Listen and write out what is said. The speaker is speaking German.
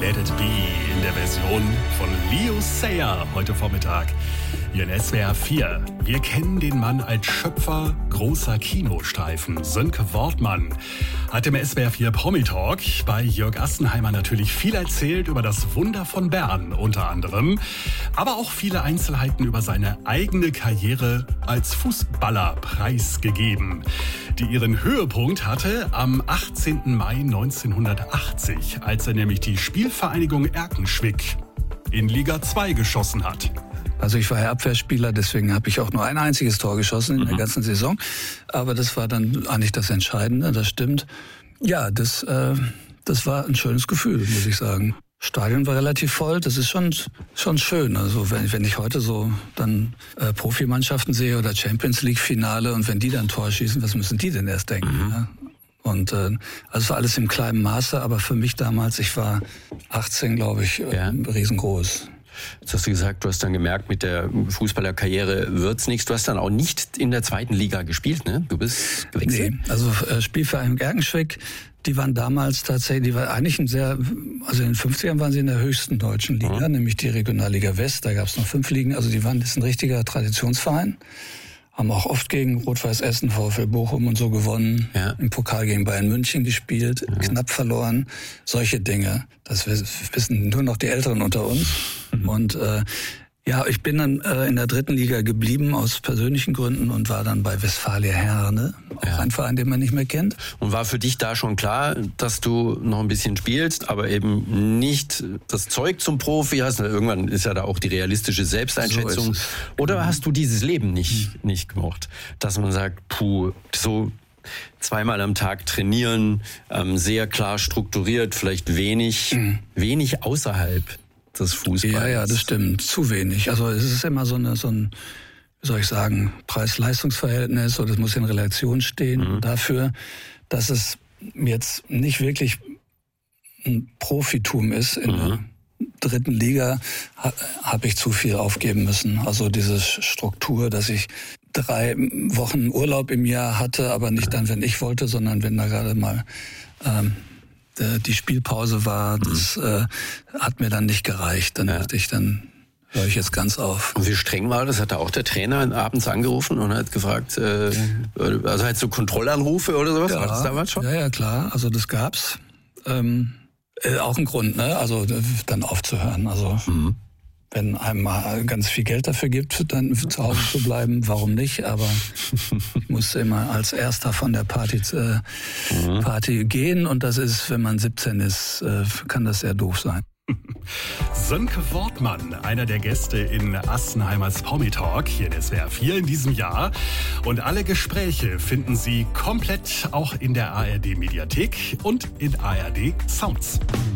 Let It Be in der Version von Leo Sayer heute Vormittag. Hier in SWR 4. Wir kennen den Mann als Schöpfer großer Kinostreifen. Sönke Wortmann hat im SWR 4 Promi-Talk bei Jörg Assenheimer natürlich viel erzählt über das Wunder von Bern unter anderem, aber auch viele Einzelheiten über seine eigene Karriere als Fußballer preisgegeben, die ihren Höhepunkt hatte am 18. Mai 1980, als er nämlich die Spielvereinigung Erkenschwick in Liga 2 geschossen hat. Also ich war ja Abwehrspieler, deswegen habe ich auch nur ein einziges Tor geschossen in der ganzen Saison. Aber das war dann eigentlich das Entscheidende, das stimmt. Ja, das war ein schönes Gefühl, muss ich sagen. Stadion war relativ voll, das ist schon schön. Also wenn ich heute so dann Profimannschaften sehe oder Champions League Finale und wenn die dann Tor schießen, was müssen die denn erst denken? Ne? Und also es war alles im kleinen Maße, aber für mich damals, ich war 18, glaube ich, riesengroß. Jetzt hast du gesagt, du hast dann gemerkt, mit der Fußballerkarriere wird's nichts. Du hast dann auch nicht in der zweiten Liga gespielt, ne? Du bist gewechselt. Nee, also Spielverein Erkenschwick, die waren damals tatsächlich, die war eigentlich also in den 50ern waren sie in der höchsten deutschen Liga, nämlich die Regionalliga West, da gab's noch 5 Ligen, also das ist ein richtiger Traditionsverein. Haben auch oft gegen Rot-Weiß Essen, VfL Bochum und so gewonnen. Ja. Im Pokal gegen Bayern München gespielt, knapp verloren. Solche Dinge. Das wissen nur noch die Älteren unter uns. Und ich bin dann in der dritten Liga geblieben aus persönlichen Gründen und war dann bei Westfalia Herne, auch ein Verein, den man nicht mehr kennt. Und war für dich da schon klar, dass du noch ein bisschen spielst, aber eben nicht das Zeug zum Profi hast? Irgendwann ist ja da auch die realistische Selbsteinschätzung. So oder hast du dieses Leben nicht gemocht? Dass man sagt, so zweimal am Tag trainieren, sehr klar strukturiert, vielleicht wenig außerhalb des Fußballs. Ja, das stimmt. Zu wenig. Also es ist immer so ein, wie soll ich sagen, Preis-Leistungs-Verhältnis, oder es muss in Relation stehen dafür, dass es jetzt nicht wirklich ein Profitum ist. In der dritten Liga habe ich zu viel aufgeben müssen. Also diese Struktur, dass ich 3 Wochen Urlaub im Jahr hatte, aber nicht dann, wenn ich wollte, sondern wenn da gerade mal die Spielpause war, das hat mir dann nicht gereicht. Dann dachte ich, dann höre ich jetzt ganz auf. Und wie streng war das? Hat da auch der Trainer abends angerufen und hat gefragt, also halt so Kontrollanrufe oder sowas? Ja, war das damals schon? Ja, klar. Also das gab's. Auch ein Grund, ne? Also dann aufzuhören. Also wenn einem mal ganz viel Geld dafür gibt, dann zu Hause zu bleiben, warum nicht? Aber ich musste immer als Erster von der Party gehen. Und das ist, wenn man 17 ist, kann das sehr doof sein. Sönke Wortmann, einer der Gäste in Assenheimers Promi-Talk hier in SWR 4 in diesem Jahr. Und alle Gespräche finden Sie komplett auch in der ARD-Mediathek und in ARD Sounds.